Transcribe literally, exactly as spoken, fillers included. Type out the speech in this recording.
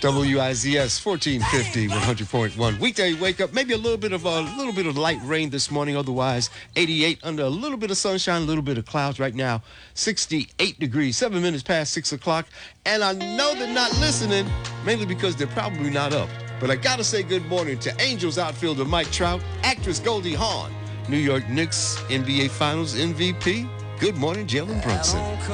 W I Z S fourteen fifty, one hundred point one. Weekday wake up, maybe a little bit of a little bit of light rain this morning. Otherwise, eighty-eight under a little bit of sunshine, a little bit of clouds. Right now, sixty-eight degrees, seven minutes past six o'clock. And I know they're not listening, mainly because they're probably not up. But I gotta say good morning to Angels outfielder Mike Trout, actress Goldie Hawn, New York Knicks N B A Finals M V P. Good morning, Jalen Brunson.